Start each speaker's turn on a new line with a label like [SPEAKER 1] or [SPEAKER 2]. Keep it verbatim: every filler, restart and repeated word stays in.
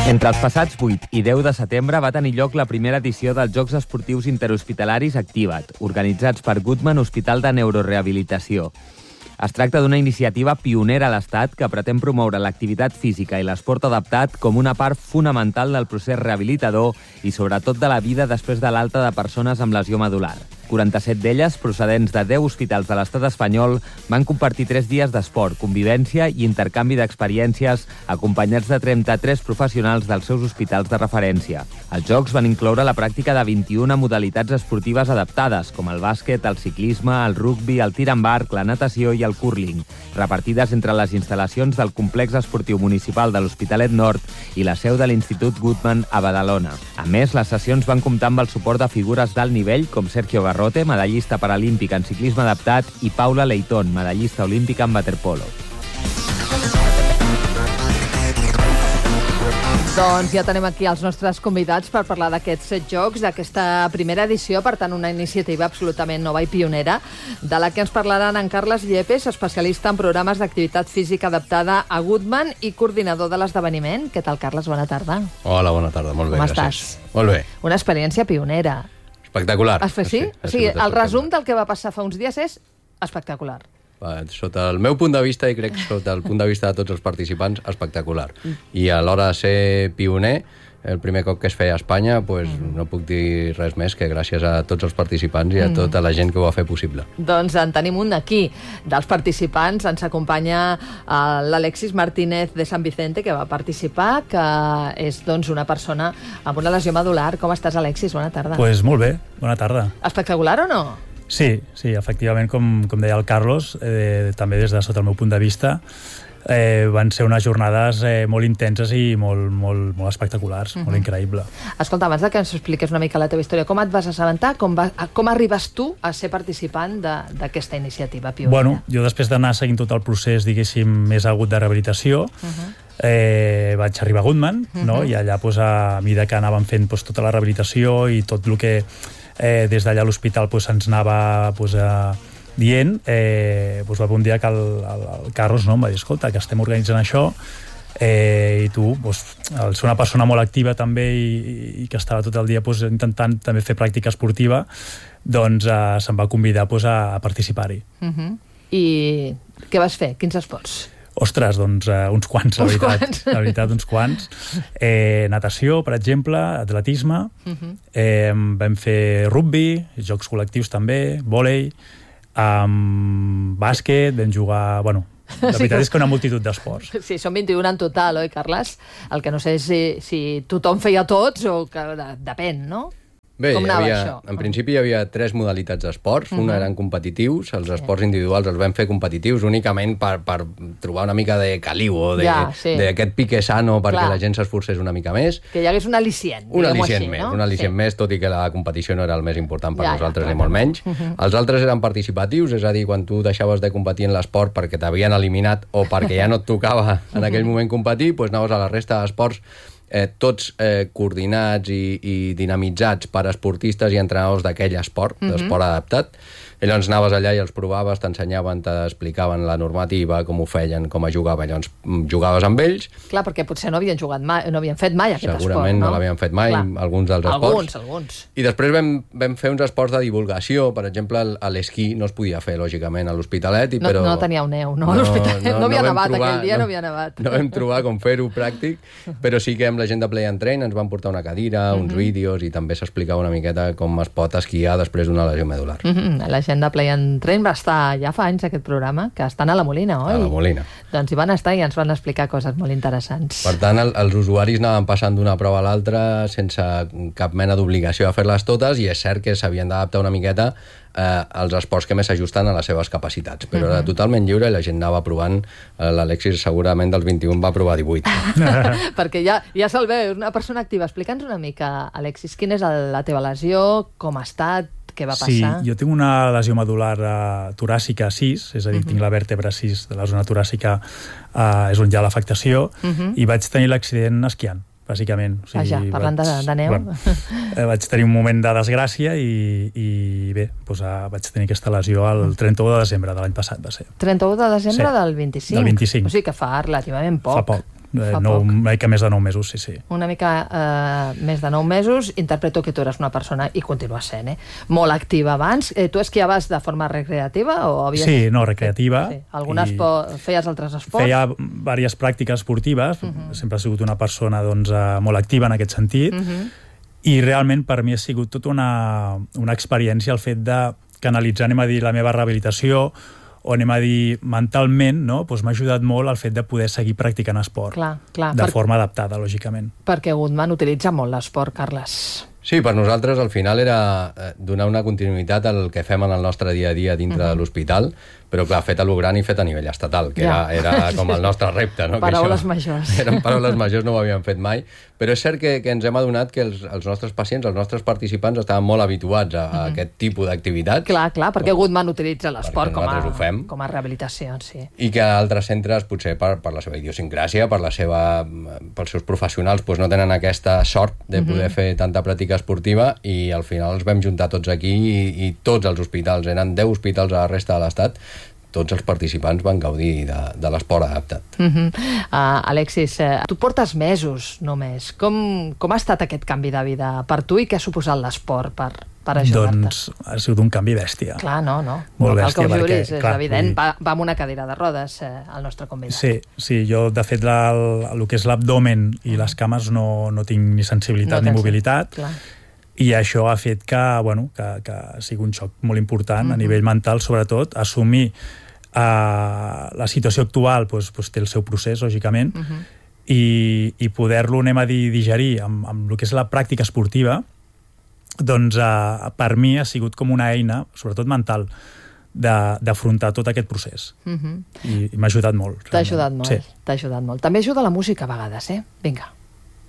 [SPEAKER 1] Entre els passats vuit i deu de setembre va tenir lloc la primera edició dels Jocs Esportius Interhospitalaris Activa't, organitzats per Goodman Hospital de Neurorehabilitació. Es tracta d'una iniciativa pionera a l'Estat que pretén promoure l'activitat física i l'esport adaptat com una part fonamental del procés rehabilitador i sobretot de la vida després de l'alta de persones amb lesió medular. quaranta-set d'elles, procedents de deu hospitals de l'estat espanyol, van compartir tres dies d'esport, convivència i intercanvi d'experiències acompanyats de trenta-tres professionals dels seus hospitals de referència. Els Jocs van incloure la pràctica de vint-i-una modalitats esportives adaptades, com el bàsquet, el ciclisme, el rugbi, el tir amb arc, la natació i el curling, repartides entre les instal·lacions del complex esportiu municipal de l'Hospitalet Nord i la seu de l'Institut Goodman a Badalona. A més, les sessions van comptar amb el suport de figures d'alt nivell com Sergio Garrote, medallista paralímpic en ciclisme adaptat, i Paula Leitón, medallista olímpica en waterpolo.
[SPEAKER 2] Doncs ja tenim aquí els nostres convidats per parlar d'aquests set jocs, d'aquesta primera edició, per tant, una iniciativa absolutament nova i pionera, de la que ens parlaran en Carles Yepes, especialista en programes d'activitat física adaptada a Goodman i coordinador de l'esdeveniment. Què tal, Carles? Bona tarda.
[SPEAKER 3] Hola, bona tarda. Molt bé,
[SPEAKER 2] Com
[SPEAKER 3] gràcies.
[SPEAKER 2] estàs?
[SPEAKER 3] Molt bé.
[SPEAKER 2] Una experiència pionera.
[SPEAKER 3] Espectacular.
[SPEAKER 2] Has fet, sí? O sigui, el resum del que va passar fa uns dies és espectacular.
[SPEAKER 3] Sota el meu punt de vista, i crec sota el punt de vista de tots els participants, espectacular. I a l'hora de ser pioner, el primer cop que es feia a Espanya, pues, mm. no puc dir res més que gràcies a tots els participants i a tota la gent que ho va fer possible.
[SPEAKER 2] Doncs en tenim un d'aquí, dels participants. Ens acompanya uh, l'Alexis Martínez de Sant Vicente, que va participar, que és doncs, una persona amb una lesió medular. Com estàs, Alexis? Bona tarda.
[SPEAKER 4] Pues molt bé, bona tarda.
[SPEAKER 2] Espectacular o no?
[SPEAKER 4] Sí, sí, efectivament, com, com deia el Carlos, eh, també des de sota el meu punt de vista, Eh, van ser unes jornades eh, molt intenses i molt, molt, molt espectaculars, uh-huh. molt increïble.
[SPEAKER 2] Escolta, abans de que ens expliques una mica la teva història, com et vas assabentar? Com, va, com arribes tu a ser participant d'aquesta iniciativa pionera?
[SPEAKER 4] Bueno, jo després d'anar seguint tot el procés, diguéssim, més agut de rehabilitació, uh-huh. eh, vaig arribar a Goodman, uh-huh. no? I allà, pues, a mesura que anàvem fent pues, tota la rehabilitació i tot el que eh, des d'allà a l'hospital pues, ens anava pues, a dient, eh, doncs va haver un dia que el, el, el Carlos no, em va dir, escolta, que estem organitzant això eh, i tu, doncs, al ser una persona molt activa també i, i que estava tot el dia doncs, intentant també fer pràctica esportiva, doncs eh, se'm va convidar doncs, a, a participar-hi.
[SPEAKER 2] Uh-huh. I què vas fer? Quins esports?
[SPEAKER 4] Ostres, doncs uh, uns quants, la veritat. Quants. La veritat, uns quants. Eh, natació, per exemple, atletisme, uh-huh. eh, vam fer rugby, jocs col·lectius també, vòlei, amb bàsquet, vam jugar... Bueno, la veritat sí, és que una multitud d'esports.
[SPEAKER 2] Sí, són vint-i-un en total, oi, Carles? El que no sé és si, si tothom feia tots o que depèn, no?
[SPEAKER 3] Bé,
[SPEAKER 2] Com anava
[SPEAKER 3] havia,
[SPEAKER 2] això?
[SPEAKER 3] En principi hi havia tres modalitats d'esports. Uh-huh. Una eren competitius, els esports individuals els vam fer competitius únicament per, per trobar una mica de caliu o d'aquest ja, sí. pique sano perquè Clar. la gent s'esforcés una mica més.
[SPEAKER 2] Que hi hagués un al·licient,
[SPEAKER 3] un al·licient
[SPEAKER 2] així,
[SPEAKER 3] més,
[SPEAKER 2] no?
[SPEAKER 3] un al·licient sí. més, tot i que la competició no era el més important per ja, nosaltres ja, ni molt menys. Uh-huh. Els altres eren participatius, és a dir, quan tu deixaves de competir en l'esport perquè t'havien eliminat o perquè ja no et tocava en aquell moment competir, doncs anaves a la resta d'esports Eh, tots eh, coordinats i, i dinamitzats per esportistes i entrenadors d'aquell esport, mm-hmm. d'esport adaptat. Llavors anaves allà i els provaves, t'ensenyaven, t'explicaven la normativa, com ho feien, com es jugava. Llavors jugaves amb ells.
[SPEAKER 2] Clar, perquè potser no havien jugat mai, no havien fet mai aquest
[SPEAKER 3] Segurament
[SPEAKER 2] esport, no?
[SPEAKER 3] Segurament no l'havien fet mai, Clar. alguns dels esports.
[SPEAKER 2] Alguns, alguns.
[SPEAKER 3] I després vam, vam fer uns esports de divulgació. Per exemple, l'esquí no es podia fer, lògicament, a l'Hospitalet. I,
[SPEAKER 2] no,
[SPEAKER 3] però...
[SPEAKER 2] no teníeu neu, no? A l'Hospitalet no, no, no havia
[SPEAKER 3] no
[SPEAKER 2] nevat,
[SPEAKER 3] trobar,
[SPEAKER 2] aquell dia
[SPEAKER 3] no,
[SPEAKER 2] no havia nevat.
[SPEAKER 3] No vam trobar com fer-ho pràctic, però sí que amb la gent de Play and Train ens van portar una cadira, uns mm-hmm. vídeos, i també s'explicava una miqueta com es pot esquiar després d'una lesió medular.
[SPEAKER 2] Mm-hmm. La gent de Play and Train va estar ja fa anys aquest programa, que estan a la Molina, oi?
[SPEAKER 3] A la Molina.
[SPEAKER 2] Doncs hi van estar i ens van explicar coses molt interessants.
[SPEAKER 3] Per tant, el, els usuaris anaven passant d'una prova a l'altra sense cap mena d'obligació a fer-les totes, i és cert que s'havien d'adaptar una miqueta eh, als esports que més s'ajusten a les seves capacitats, però uh-huh. era totalment lliure i la gent anava provant. eh, l'Alexis segurament dels vint-i-un va provar divuit.
[SPEAKER 2] Perquè ja, ja se'l veu, una persona activa. Explica'ns una mica, Alexis, quina és la teva lesió, com ha estat, què va passar?
[SPEAKER 4] Sí, jo tinc una lesió medular uh, toràcica sis, és a dir, uh-huh. tinc la vèrtebra sis de la zona toràcica, uh, és on hi ha l'afectació, uh-huh. i vaig tenir l'accident esquiant, bàsicament. O sigui,
[SPEAKER 2] Vaja, parlant vaig, de, de neu.
[SPEAKER 4] Bueno, eh, vaig tenir un moment de desgràcia i, i bé, doncs, uh, vaig tenir aquesta lesió el trenta-u de desembre de l'any passat, va ser.
[SPEAKER 2] trenta-u de desembre sí, del vint-i-cinc?
[SPEAKER 4] Del vint-i-cinc.
[SPEAKER 2] O sigui que fa relativament poc.
[SPEAKER 4] Fa poc. Eh, nou, una mica més de nou mesos, sí, sí.
[SPEAKER 2] Una mica eh, més de nou mesos. Interpreto que tu eres una persona, i continues sent, eh, molt activa abans. Eh, tu esquiaves de forma recreativa? O havies...
[SPEAKER 4] Sí, no, recreativa.
[SPEAKER 2] Sí. Algunes esport... Feies altres esports?
[SPEAKER 4] Feia diverses pràctiques esportives. Uh -huh. Sempre he sigut una persona doncs, molt activa en aquest sentit. Uh -huh. I realment per mi ha sigut tota una, una experiència el fet de canalitzar, anem a dir, la meva rehabilitació, o anem a dir, mentalment, no? Doncs m'ha ajudat molt el fet de poder seguir practicant esport.
[SPEAKER 2] Clar, clar.
[SPEAKER 4] De
[SPEAKER 2] per...
[SPEAKER 4] forma adaptada, lògicament.
[SPEAKER 2] Perquè Goodman utilitza molt l'esport, Carles.
[SPEAKER 3] Sí, per nosaltres al final era donar una continuïtat al que fem en el nostre dia a dia dintre uh-huh. de l'hospital, però clar, fet a lo gran i fet a nivell estatal, que ja. era, era com el nostre repte. No?
[SPEAKER 2] Paraules
[SPEAKER 3] que això,
[SPEAKER 2] majors.
[SPEAKER 3] Eren paraules majors, no ho havíem fet mai, però és cert que, que ens hem adonat que els, els nostres pacients, els nostres participants estaven molt habituats a, a uh-huh. aquest tipus d'activitat.
[SPEAKER 2] Clar, clar, perquè Goodman utilitza l'esport com, a, com a rehabilitació, sí.
[SPEAKER 3] I que altres centres, potser per, per la seva idiosincràsia, per la seva, pels seus professionals, doncs no tenen aquesta sort de poder uh-huh. fer tanta pràctica esportiva, i al final els vam juntar tots aquí i, i tots els hospitals, eren deu hospitals a la resta de l'Estat, tots els participants van gaudir de, de l'esport adaptat.
[SPEAKER 2] Uh-huh. uh, Alexis, uh, tu portes mesos només. Com, com ha estat aquest canvi de vida per tu i què ha suposat l'esport per, per ajudar-te?
[SPEAKER 4] Doncs ha sigut un canvi bèstia.
[SPEAKER 2] Clar, no, no.
[SPEAKER 4] Molt
[SPEAKER 2] no
[SPEAKER 4] bèstia.
[SPEAKER 2] Cal que ho juris,
[SPEAKER 4] perquè,
[SPEAKER 2] és
[SPEAKER 4] clar,
[SPEAKER 2] evident.
[SPEAKER 4] i...
[SPEAKER 2] Va, va amb una cadira de rodes, eh, el nostre convidat.
[SPEAKER 4] Sí, sí, jo de fet la, el, el que és l'abdomen i les cames no, no tinc ni sensibilitat no ni mobilitat. Clar. I això ha fet que, bueno, que, que sigui un xoc molt important uh-huh. a nivell mental, sobretot, assumir uh, la situació actual pues, pues, té el seu procés, lògicament, uh-huh. i, i poder-lo, anem a dir, digerir amb, amb el que és la pràctica esportiva, doncs uh, per mi ha sigut com una eina, sobretot mental, d'afrontar tot aquest procés. Uh-huh. I, i m'ha ajudat molt.
[SPEAKER 2] T'ha ajudat molt, sí. T'ha ajudat molt. També ajuda la música a vegades, eh? Vinga.